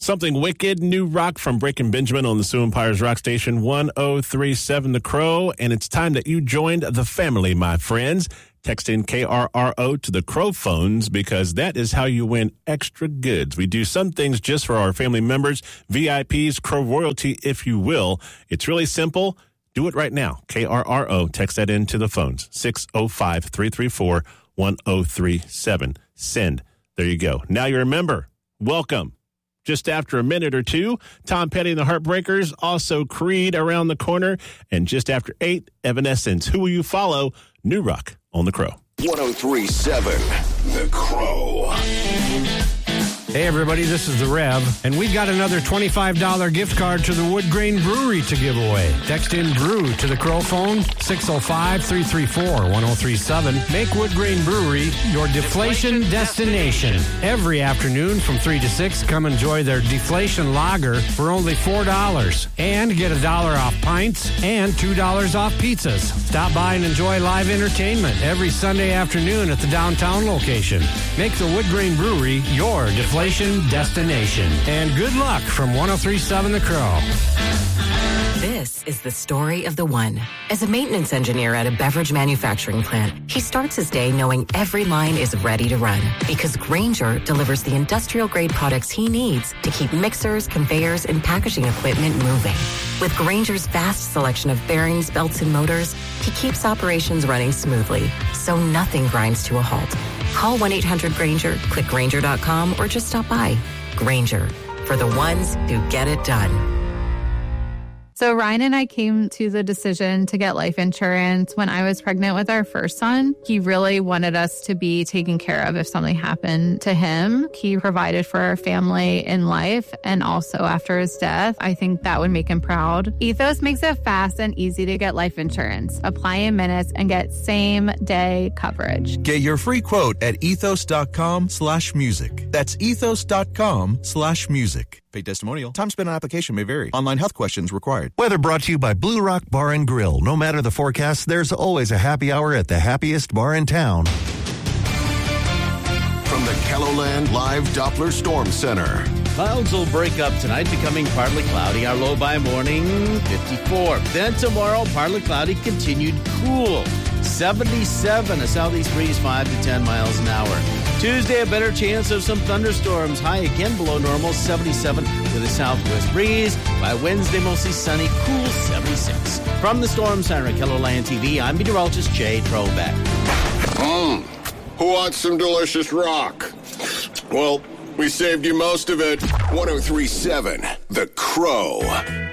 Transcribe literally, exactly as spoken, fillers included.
Something wicked, new rock from Breaking Benjamin on the Sioux Empires Rock Station one oh three point seven The Crow. And it's time that you joined the family, my friends. Text in K R R O to the Crow phones because that is how you win extra goods. We do some things just for our family members, V I Ps, Crow royalty, if you will. It's really simple. Do it right now. K R R O. Text that into the phones. six oh five, three three four, one oh three seven. Send. There you go. Now you're a member. Welcome. Just after a minute or two, Tom Petty and the Heartbreakers, also Creed around the corner. And just after eight, Evanescence. Who will you follow? New Rock on The Crow. one oh three point seven The Crow. Hey, everybody, this is The Rev, and we've got another twenty-five dollars gift card to the Wood Grain Brewery to give away. Text in BREW to the Crow phone, six oh five, three three four, one oh three seven. Make Wood Grain Brewery your deflation destination. Every afternoon from three to six, come enjoy their deflation lager for only four dollars. And get a dollar off pints and two dollars off pizzas. Stop by and enjoy live entertainment every Sunday afternoon at the downtown location. Make the Wood Grain Brewery your deflation destination. And good luck from one oh three point seven The Crow. This is the story of the one. As a maintenance engineer at a beverage manufacturing plant, he starts his day knowing every line is ready to run because Grainger delivers the industrial-grade products he needs to keep mixers, conveyors, and packaging equipment moving. With Grainger's vast selection of bearings, belts, and motors, he keeps operations running smoothly, so nothing grinds to a halt. Call one eight hundred Grainger, click Grainger dot com, or just stop by. Grainger, for the ones who get it done. So Ryan and I came to the decision to get life insurance when I was pregnant with our first son. He really wanted us to be taken care of if something happened to him. He provided for our family in life and also after his death. I think that would make him proud. Ethos makes it fast and easy to get life insurance. Apply in minutes and get same day coverage. Get your free quote at ethos.com slash music. That's ethos.com slash music. Paid testimonial. Time spent on application may vary. Online health questions required. Weather brought to you by Blue Rock Bar and Grill. No matter the forecast, there's always a happy hour at the happiest bar in town. From the KELOLAND Live Doppler Storm Center. Clouds will break up tonight, becoming partly cloudy. Our low by morning, fifty-four. Then tomorrow, partly cloudy, continued cool. seventy-seven, a southeast breeze, five to ten miles an hour. Tuesday, a better chance of some thunderstorms. High again below normal, seventy-seven with a southwest breeze. By Wednesday, mostly sunny, cool, seventy-six. From the Storm Center at KELOLAND T V, I'm meteorologist Jay Trobeck. Mmm, who wants some delicious rock? Well, we saved you most of it. one oh three point seven The Crow.